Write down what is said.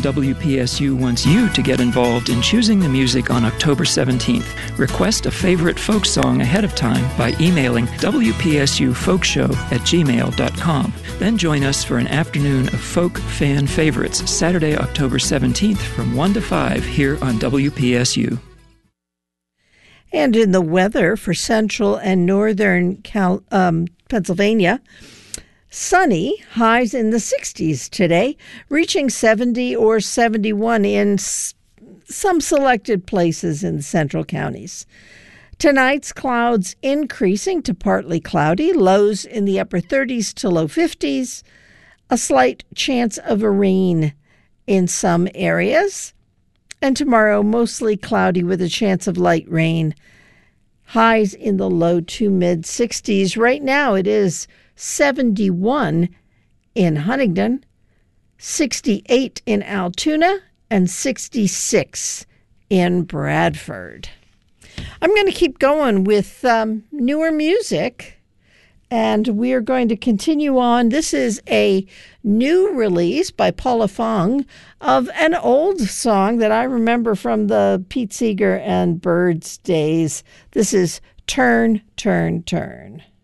WPSU wants you to get involved in choosing the music on October 17th. Request a favorite folk song ahead of time by emailing WPSUfolkshow@gmail.com. Then join us for an afternoon of folk fan favorites Saturday, October 17th from 1 to 5 here on WPSU. And in the weather for central and northern Pennsylvania, sunny, highs in the 60s today, reaching 70 or 71 in some selected places in the central counties. Tonight's clouds increasing to partly cloudy, lows in the upper 30s to low 50s, a slight chance of a rain in some areas. And tomorrow, mostly cloudy with a chance of light rain, highs in the low to mid 60s. Right now it is 71 in Huntingdon, 68 in Altoona, and 66 in Bradford. I'm going to keep going with newer music, and we are going to continue on. This is a new release by Paula Fong of an old song that I remember from the Pete Seeger and Byrds days. This is Turn, Turn, Turn.